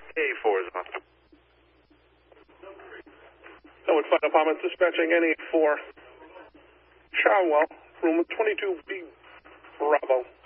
A4 is on. Elwood Fire Department dispatching NA4. Charwell, room 22B, Bravo.